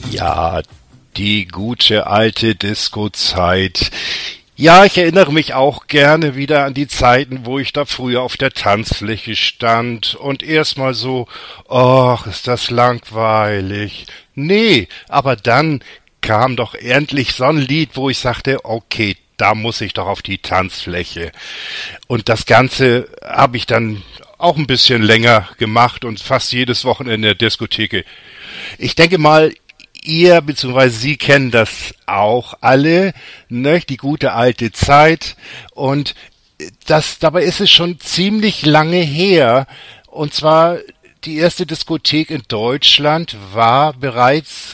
Ja, die gute alte Disco-Zeit. Ja, ich erinnere mich auch gerne wieder an die Zeiten, wo ich da früher auf der Tanzfläche stand und erstmal so, ach, ist das langweilig. Nee, aber dann kam doch endlich so ein Lied, wo ich sagte, okay, da muss ich doch auf die Tanzfläche. Und das Ganze habe ich dann auch ein bisschen länger gemacht und fast jedes Wochenende in der Diskothek. Ich denke mal, ihr bzw. Sie kennen das auch alle, ne? Die gute alte Zeit. Und dabei ist es schon ziemlich lange her. Und zwar die erste Diskothek in Deutschland war bereits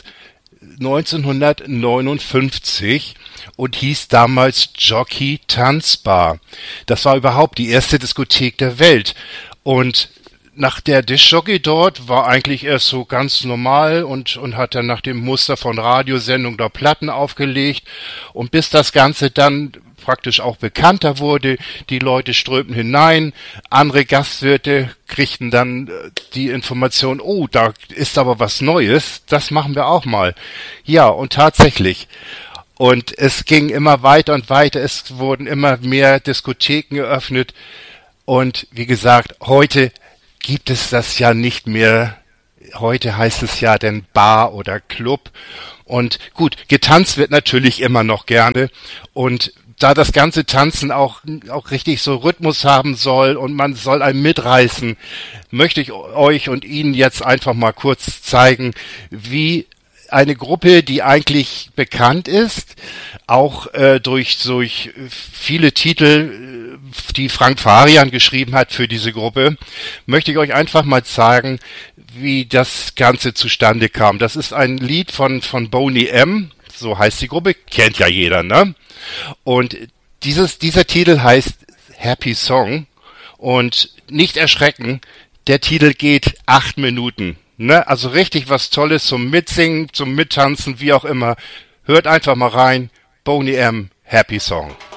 1959 und hieß damals Jockey Tanzbar. Das war überhaupt die erste Diskothek der Welt. Und nach der Diskjockey dort war eigentlich erst so ganz normal und hat dann nach dem Muster von Radiosendungen da Platten aufgelegt. Und bis das Ganze dann praktisch auch bekannter wurde, die Leute strömten hinein, andere Gastwirte kriegten dann die Information, oh, da ist aber was Neues, das machen wir auch mal. Ja, und tatsächlich. Und es ging immer weiter und weiter, es wurden immer mehr Diskotheken geöffnet. Und wie gesagt, heute gibt es das ja nicht mehr. Heute heißt es ja denn Bar oder Club. Und gut, getanzt wird natürlich immer noch gerne. Und da das ganze Tanzen auch richtig so Rhythmus haben soll und man soll einen mitreißen, möchte ich euch und Ihnen jetzt einfach mal kurz zeigen, wie eine Gruppe, die eigentlich bekannt ist, auch durch viele Titel, die Frank Farian geschrieben hat für diese Gruppe, möchte ich euch einfach mal zeigen, wie das Ganze zustande kam. Das ist ein Lied von Boney M., so heißt die Gruppe, kennt ja jeder, ne? Und dieser Titel heißt Happy Song und nicht erschrecken, der Titel geht 8 Minuten. Ne, also richtig was Tolles zum Mitsingen, zum Mittanzen, wie auch immer. Hört einfach mal rein. Boney M. Happy Song.